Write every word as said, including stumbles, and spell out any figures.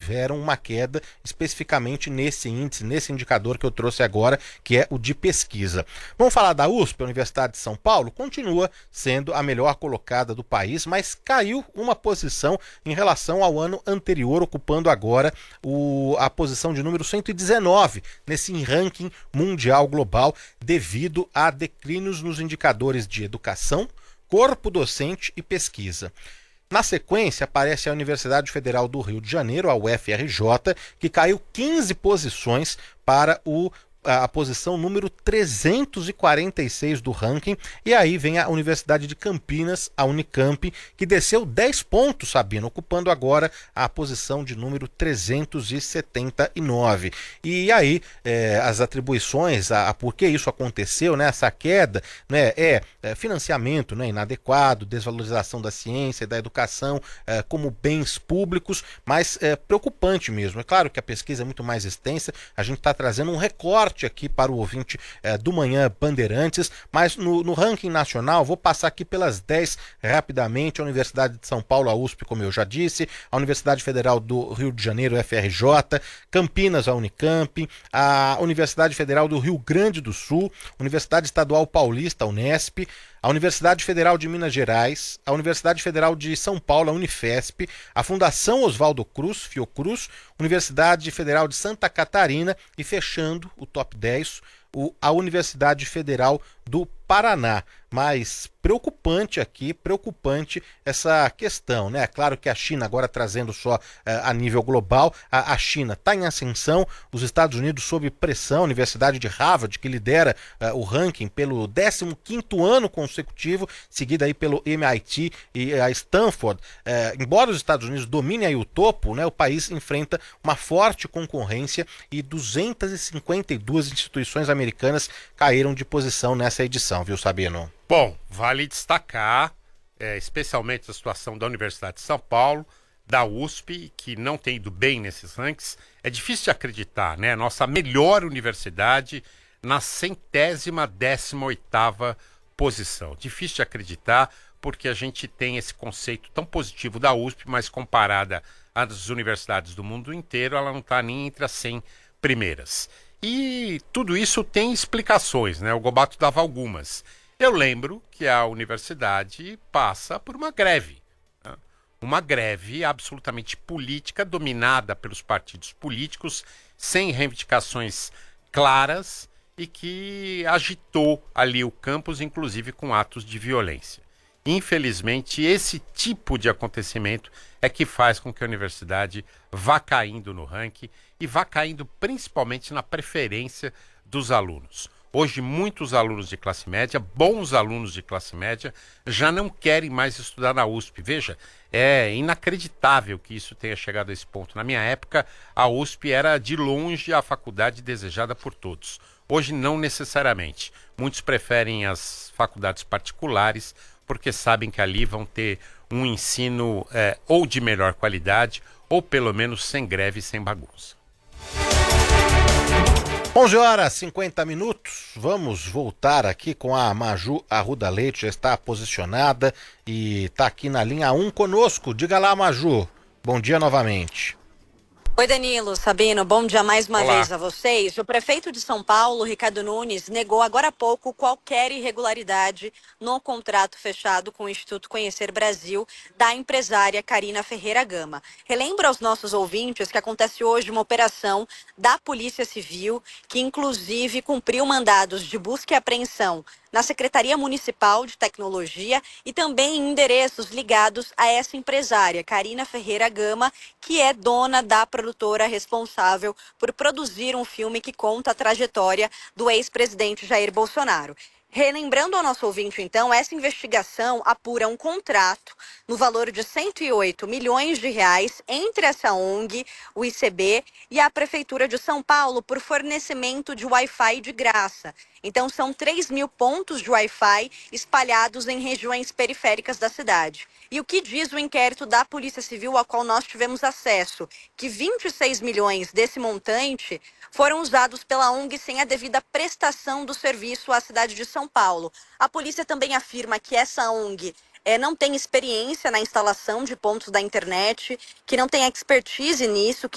tiveram uma queda especificamente nesse índice, nesse indicador que eu trouxe agora, que é o de pesquisa. Vamos falar da U S P, a Universidade de São Paulo, continua sendo a melhor colocada do país, mas caiu uma posição em relação ao ano anterior, ocupando agora o, a posição de número cento e dezenove nesse ranking mundial global, devido a declínios nos indicadores de educação, corpo docente e pesquisa. Na sequência, aparece a Universidade Federal do Rio de Janeiro, a U F R J, que caiu quinze posições para o a posição número trezentos e quarenta e seis do ranking, e aí vem a Universidade de Campinas, a Unicamp, que desceu dez pontos, Sabino, ocupando agora a posição de número trezentos e setenta e nove. E aí é, as atribuições a, a por que isso aconteceu, né, essa queda, né, é, é financiamento, né, inadequado, desvalorização da ciência e da educação é, como bens públicos, mas é preocupante mesmo. É claro que a pesquisa é muito mais extensa, a gente está trazendo um recorte aqui para o ouvinte eh, do Manhã Bandeirantes, mas no, no ranking nacional, vou passar aqui pelas dez rapidamente: a Universidade de São Paulo, a U S P, como eu já disse, a Universidade Federal do Rio de Janeiro, F R J, Campinas, a Unicamp, a Universidade Federal do Rio Grande do Sul, Universidade Estadual Paulista, a Unesp, a Universidade Federal de Minas Gerais, a Universidade Federal de São Paulo, a Unifesp, a Fundação Oswaldo Cruz, Fiocruz, Universidade Federal de Santa Catarina e, fechando o top dez, o, a Universidade Federal do Paraná. Mas preocupante aqui, preocupante essa questão, né? Claro que a China, agora trazendo só uh, a nível global, a, a China está em ascensão, os Estados Unidos sob pressão, a Universidade de Harvard, que lidera uh, o ranking pelo décimo quinto ano consecutivo, seguida aí pelo M I T e a Stanford. Uh, embora os Estados Unidos dominem aí o topo, né, o país enfrenta uma forte concorrência e duzentas e cinquenta e duas instituições americanas caíram de posição nessa edição, viu, Sabino? Bom, vale destacar é, especialmente a situação da Universidade de São Paulo, da U S P, que não tem ido bem nesses rankings. É difícil de acreditar, né? Nossa melhor universidade na centésima décima oitava posição. Difícil de acreditar, porque a gente tem esse conceito tão positivo da U S P, mas comparada às universidades do mundo inteiro, ela não está nem entre as cem primeiras. E tudo isso tem explicações, né? O Gobato dava algumas. Eu lembro que a universidade passa por uma greve, né? Uma greve absolutamente política, dominada pelos partidos políticos, sem reivindicações claras e que agitou ali o campus, inclusive com atos de violência. Infelizmente, esse tipo de acontecimento é que faz com que a universidade vá caindo no ranking e vá caindo principalmente na preferência dos alunos. Hoje, muitos alunos de classe média, bons alunos de classe média, já não querem mais estudar na U S P. Veja, é inacreditável que isso tenha chegado a esse ponto. Na minha época, a U S P era de longe a faculdade desejada por todos. Hoje, não necessariamente. Muitos preferem as faculdades particulares porque sabem que ali vão ter um ensino é, ou de melhor qualidade ou pelo menos sem greve e sem bagunça. onze horas e cinquenta minutos, vamos voltar aqui com a Maju Arruda Leite, já está posicionada e está aqui na linha um conosco. Diga lá, Maju, bom dia novamente. Oi, Danilo, Sabino, bom dia mais uma Olá. vez a vocês. O prefeito de São Paulo, Ricardo Nunes, negou agora há pouco qualquer irregularidade no contrato fechado com o Instituto Conhecer Brasil da empresária Carina Ferreira Gama. Relembro aos nossos ouvintes que acontece hoje uma operação da Polícia Civil que inclusive cumpriu mandados de busca e apreensão na Secretaria Municipal de Tecnologia e também em endereços ligados a essa empresária, Carina Ferreira Gama, que é dona da produtora responsável por produzir um filme que conta a trajetória do ex-presidente Jair Bolsonaro. Relembrando ao nosso ouvinte, então, essa investigação apura um contrato no valor de cento e oito milhões de reais entre essa O N G, o I C B, e a Prefeitura de São Paulo por fornecimento de Wi-Fi de graça. Então, são três mil pontos de Wi-Fi espalhados em regiões periféricas da cidade. E o que diz o inquérito da Polícia Civil, ao qual nós tivemos acesso? Que vinte e seis milhões desse montante foram usados pela O N G sem a devida prestação do serviço à cidade de São Paulo. A polícia também afirma que essa O N G é, não tem experiência na instalação de pontos da internet, que não tem expertise nisso, que